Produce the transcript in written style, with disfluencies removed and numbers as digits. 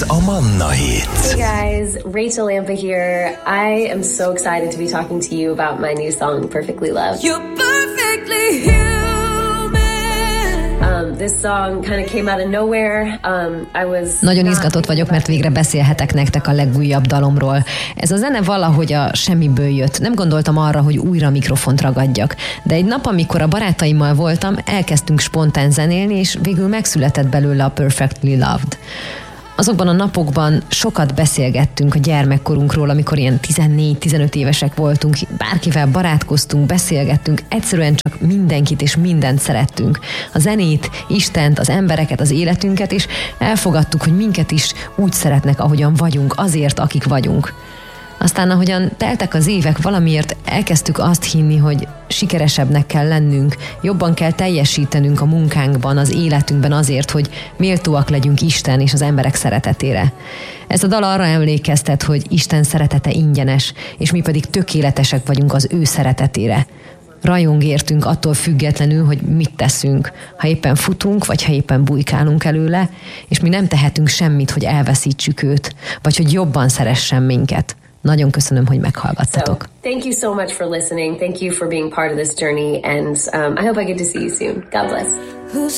Ez a Manna Hits. Hey guys, Rachel Lampa here. I am so excited to be talking to you about my new song, Perfectly Loved. You're perfectly human. This song kind of came out of nowhere. Nagyon izgatott vagyok, mert végre beszélhetek nektek a legújabb dalomról. Ez a zene valahogy a semmiből jött. Nem gondoltam arra, hogy újra mikrofont ragadjak. De egy nap, amikor a barátaimmal voltam, elkezdtünk spontán zenélni, és végül megszületett belőle a Perfectly Loved. Azokban a napokban sokat beszélgettünk a gyermekkorunkról, amikor ilyen 14-15 évesek voltunk, bárkivel barátkoztunk, beszélgettünk, egyszerűen csak mindenkit és mindent szerettünk. A zenét, Istent, az embereket, az életünket, és elfogadtuk, hogy minket is úgy szeretnek, ahogyan vagyunk, azért, akik vagyunk. Aztán, ahogyan teltek az évek, valamiért elkezdtük azt hinni, hogy sikeresebbnek kell lennünk, jobban kell teljesítenünk a munkánkban, az életünkben azért, hogy méltóak legyünk Isten és az emberek szeretetére. Ez a dal arra emlékeztet, hogy Isten szeretete ingyenes, és mi pedig tökéletesek vagyunk az ő szeretetére. Rajong értünk attól függetlenül, hogy mit teszünk, ha éppen futunk, vagy ha éppen bujkálunk előle, és mi nem tehetünk semmit, hogy elveszítsük őt, vagy hogy jobban szeressen minket. Nagyon köszönöm, hogy meghallgattatok. So, thank you so much for listening. Thank you for being part of this journey, and I hope I get to see you soon. God bless.